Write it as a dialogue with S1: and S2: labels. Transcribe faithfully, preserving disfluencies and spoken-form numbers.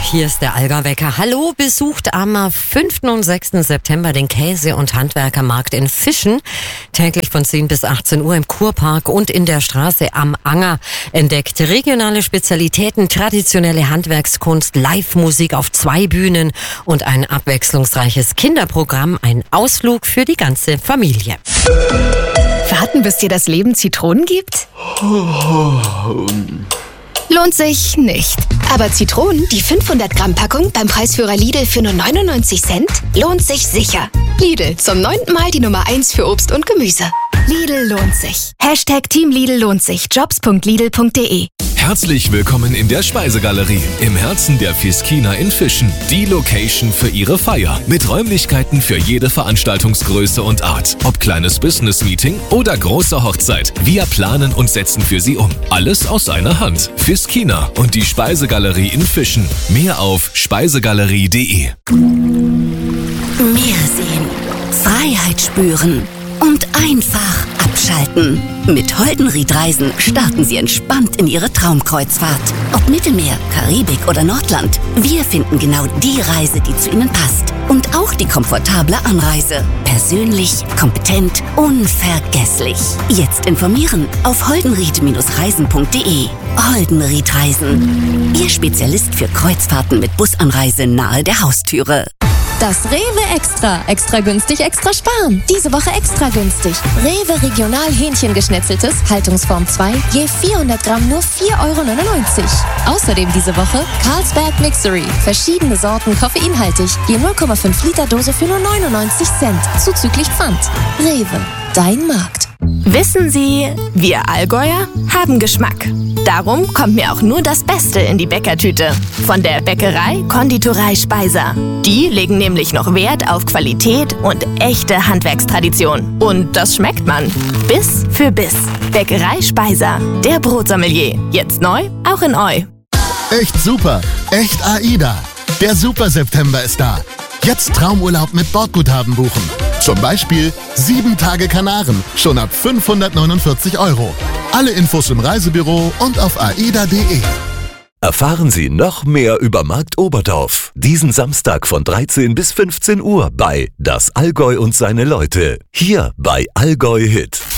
S1: Hier ist der Allgäu-Wecker. Hallo, besucht am fünften und sechsten September den Käse- und Handwerkermarkt in Fischen. Täglich von zehn bis achtzehn Uhr im Kurpark und in der Straße am Anger. Entdeckt regionale Spezialitäten, traditionelle Handwerkskunst, Live-Musik auf zwei Bühnen und ein abwechslungsreiches Kinderprogramm. Ein Ausflug für die ganze Familie.
S2: Warten, bis dir das Leben Zitronen gibt? Lohnt sich nicht. Aber Zitronen, die fünfhundert Gramm Packung beim Preisführer Lidl für nur neunundneunzig Cent, lohnt sich sicher. Lidl, zum neunten Mal die Nummer eins für Obst und Gemüse. Lidl lohnt sich. Hashtag Team Lidl lohnt sich. jobs punkt lidl punkt de.
S3: Herzlich willkommen in der Speisegalerie im Herzen der Fiskina in Fischen. Die Location für Ihre Feier mit Räumlichkeiten für jede Veranstaltungsgröße und Art. Ob kleines Business-Meeting oder große Hochzeit. Wir planen und setzen für Sie um. Alles aus einer Hand. Fiskina und die Speisegalerie in Fischen. Mehr auf speisegalerie punkt de.
S4: Meer sehen, Freiheit spüren und einfach abschalten. Mit Holdenried-Reisen starten Sie entspannt in Ihre Traumkreuzfahrt. Ob Mittelmeer, Karibik oder Nordland, wir finden genau die Reise, die zu Ihnen passt. Und auch die komfortable Anreise. Persönlich, kompetent, unvergesslich. Jetzt informieren auf holdenried Reisen punkt de. Holdenried-Reisen. Ihr Spezialist für Kreuzfahrten mit Busanreise nahe der Haustüre.
S5: Das Rewe Extra. Extra günstig, extra sparen. Diese Woche extra günstig. Rewe Regional Hähnchen geschnetzeltes, Haltungsform zwei, je vierhundert Gramm nur vier Euro neunundneunzig. Außerdem diese Woche Carlsberg Mixery. Verschiedene Sorten koffeinhaltig. Je null Komma fünf Liter Dose für nur neunundneunzig Cent. Zuzüglich Pfand. Rewe. Dein Markt.
S2: Wissen Sie, wir Allgäuer haben Geschmack. Darum kommt mir auch nur das Beste in die Bäckertüte. Von der Bäckerei Konditorei Speiser. Die legen nämlich noch Wert auf Qualität und echte Handwerkstradition. Und das schmeckt man. Biss für Biss. Bäckerei Speiser. Der Brotsommelier. Jetzt neu, auch in Eu.
S6: Echt super. Echt AIDA. Der Super September ist da. Jetzt Traumurlaub mit Bordguthaben buchen. Zum Beispiel sieben Tage Kanaren, schon ab fünfhundertneunundvierzig Euro. Alle Infos im Reisebüro und auf aida punkt de.
S7: Erfahren Sie noch mehr über Markt Oberdorf. Diesen Samstag von dreizehn bis fünfzehn Uhr bei Das Allgäu und seine Leute. Hier bei Allgäu Hit.